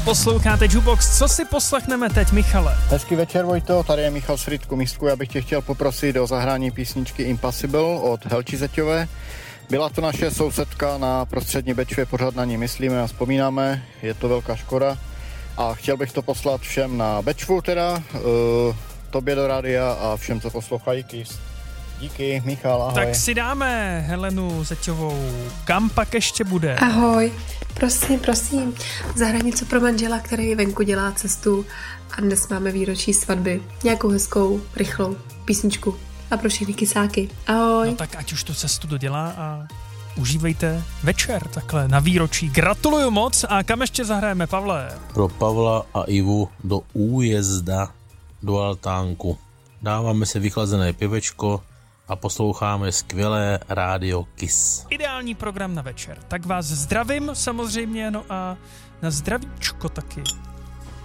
posloucháte Jukebox. Co si poslechneme teď, Michale? Hezký večer, Vojto, tady je Michal z Frýdku Místku. Já bych tě chtěl poprosit o zahrání písničky Impossible od Helči Zeťové. Byla to naše sousedka na Prostřední Bečvě, pořád na ní myslíme a vzpomínáme, je to velká škoda. A chtěl bych to poslat všem na Bečvu teda, tobě do rádia a všem, co poslouchají KISS. Díky, Michal, ahoj. Tak si dáme Helenu Zeťovou. Kam pak ještě bude? Ahoj, prosím, zahraj něco pro manžela, který venku dělá cestu a dnes máme výročí svatby. Nějakou hezkou, rychlou písničku a pro všechny kysáky. Ahoj. No tak ať už tu cestu dodělá a užívejte večer takhle na výročí. Gratuluju moc a kam ještě zahrajeme, Pavle? Pro Pavla a Ivu do újezda do altánku. Dáváme si vychlazené pivečko a posloucháme skvělé rádio KISS. Ideální program na večer. Tak vás zdravím samozřejmě, no a na zdravíčko taky.